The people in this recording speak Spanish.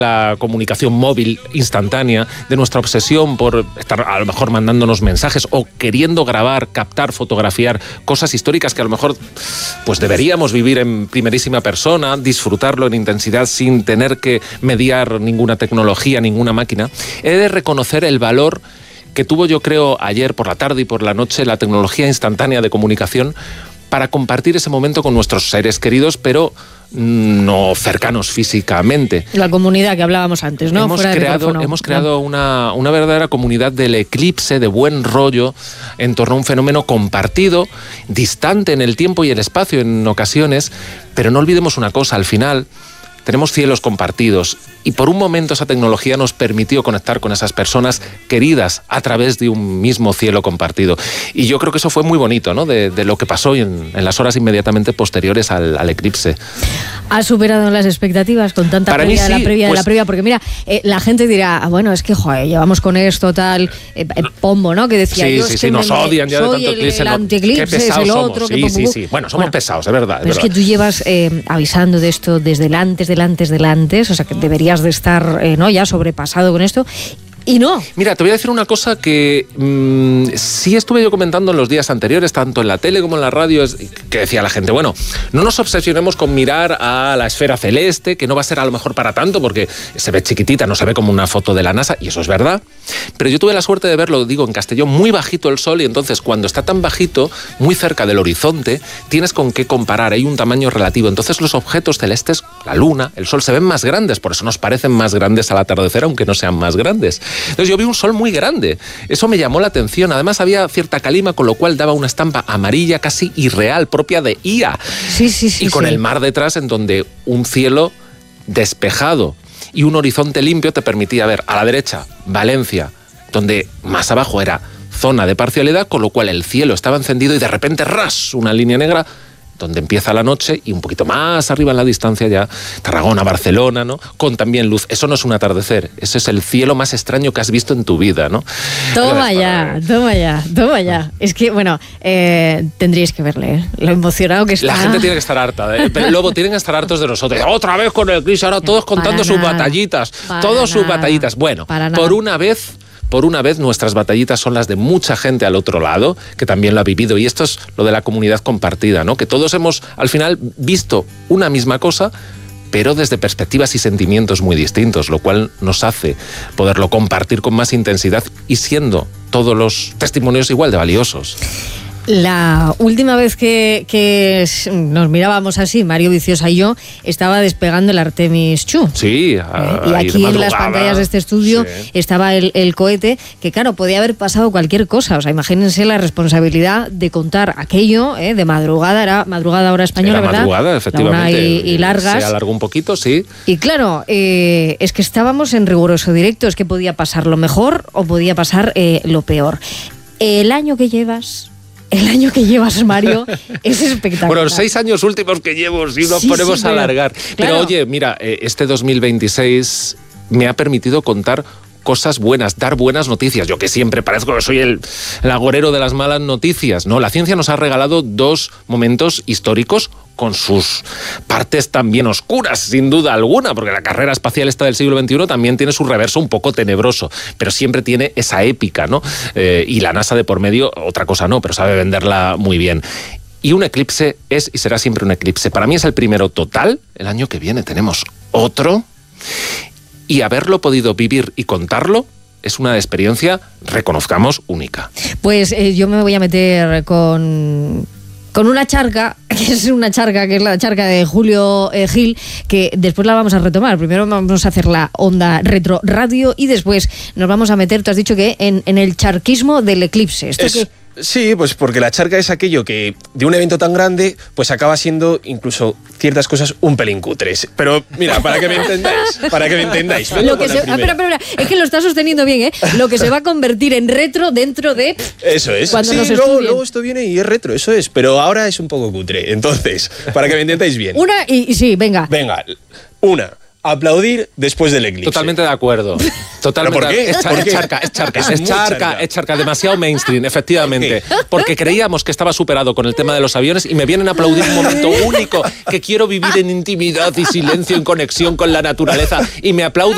la comunicación móvil instantánea, de nuestra obsesión por estar a lo mejor mandándonos mensajes o queriendo grabar, captar, fotografiar cosas históricas que a lo mejor pues deberíamos vivir en primerísima persona, disfrutarlo en intensidad sin tener que mediar ninguna tecnología, ninguna máquina. He de reconocer el valor que tuvo, yo creo, ayer por la tarde y por la noche la tecnología instantánea de comunicación para compartir ese momento con nuestros seres queridos, pero no cercanos físicamente. La comunidad que hablábamos antes, ¿no? Hemos creado una verdadera comunidad del eclipse, de buen rollo, en torno a un fenómeno compartido, distante en el tiempo y el espacio en ocasiones, pero no olvidemos una cosa, al final tenemos cielos compartidos y por un momento esa tecnología nos permitió conectar con esas personas queridas a través de un mismo cielo compartido. Y yo creo que eso fue muy bonito, ¿no? De lo que pasó en las horas inmediatamente posteriores al eclipse. ¿Ha superado las expectativas con tanta previa, sí, la previa? Porque mira, la gente dirá, bueno, es que joder, llevamos con esto tal, Pombo, ¿no? Que decía, nos odian ya de tanto eclipse. El antieclipse es el otro. Sí. Bueno, somos pesados, es verdad. Pero es que tú llevas avisando de esto desde el antes, o sea que deberías de estar ya sobrepasado con esto. Y no. Mira, te voy a decir una cosa que sí estuve yo comentando en los días anteriores, tanto en la tele como en la radio, que decía la gente, bueno, no nos obsesionemos con mirar a la esfera celeste, que no va a ser a lo mejor para tanto, porque se ve chiquitita, no se ve como una foto de la NASA, y eso es verdad. Pero yo tuve la suerte de verlo, digo, en Castellón, muy bajito el sol, y entonces cuando está tan bajito, muy cerca del horizonte, tienes con qué comparar, hay un tamaño relativo. Entonces los objetos celestes, la luna, el sol, se ven más grandes, por eso nos parecen más grandes al atardecer, aunque no sean más grandes. Entonces yo vi un sol muy grande, eso me llamó la atención, además había cierta calima, con lo cual daba una estampa amarilla casi irreal, propia de IA. Sí, y con el mar detrás, en donde un cielo despejado y un horizonte limpio te permitía ver a la derecha Valencia, donde más abajo era zona de parcialidad, con lo cual el cielo estaba encendido y de repente ¡ras!, una línea negra donde empieza la noche y un poquito más arriba en la distancia ya Tarragona, Barcelona, ¿no? Con también luz. Eso no es un atardecer, eso es el cielo más extraño que has visto en tu vida, ¿no? Toma ya. Es que, bueno, tendríais que verle, ¿eh? Lo emocionado que está. La gente tiene que estar harta, ¿eh? Pero luego tienen que estar hartos de nosotros. Otra vez con el Cris, ahora todos contando sus batallitas. Bueno, por una vez nuestras batallitas son las de mucha gente al otro lado, que también lo ha vivido. Y esto es lo de la comunidad compartida, ¿no? Que todos hemos, al final, visto una misma cosa, pero desde perspectivas y sentimientos muy distintos, lo cual nos hace poderlo compartir con más intensidad y siendo todos los testimonios igual de valiosos. La última vez que nos mirábamos así, Mario Viciosa y yo, estaba despegando el Artemis II. Sí, y aquí en las pantallas de este estudio estaba el cohete, que claro, podía haber pasado cualquier cosa. O sea, imagínense la responsabilidad de contar aquello de madrugada, era madrugada hora española, era ¿verdad? Madrugada, efectivamente. Y largas. Se alargó un poquito, sí. Y claro, es que estábamos en riguroso directo, es que podía pasar lo mejor o podía pasar lo peor. El año que llevas, Mario, es espectacular. Bueno, los 6 años últimos que llevo, si nos ponemos a alargar. Claro. Pero oye, mira, este 2026 me ha permitido contar cosas buenas, dar buenas noticias. Yo que siempre parezco que soy el agorero de las malas noticias. No, la ciencia nos ha regalado 2 momentos históricos con sus partes también oscuras, sin duda alguna, porque la carrera espacial esta del siglo XXI también tiene su reverso un poco tenebroso, pero siempre tiene esa épica, ¿no? Y la NASA de por medio, otra cosa no, pero sabe venderla muy bien. Y un eclipse es y será siempre un eclipse. Para mí es el primero total. El año que viene tenemos otro. Y haberlo podido vivir y contarlo es una experiencia, reconozcamos, única. Pues yo me voy a meter con una charca, que es la charca de Julio Gil, que después la vamos a retomar. Primero vamos a hacer la Onda Retro Radio y después nos vamos a meter, tú has dicho que en el charquismo del eclipse. Sí, pues porque la charca es aquello que de un evento tan grande pues acaba siendo incluso ciertas cosas un pelín cutres. Pero mira, para que me entendáis. Espera, es que lo estás sosteniendo bien, ¿eh? Lo que se va a convertir en retro dentro de... Eso es. Cuando nos luego esto viene y es retro, eso es. Pero ahora es un poco cutre. Entonces, para que me entendáis bien. Sí, venga. Venga, aplaudir después del eclipse. Totalmente de acuerdo. Totalmente. ¿Pero por qué? Es charca, demasiado mainstream, efectivamente. Porque creíamos que estaba superado con el tema de los aviones y me vienen a aplaudir un momento único que quiero vivir en intimidad y silencio, en conexión con la naturaleza, y me aplauden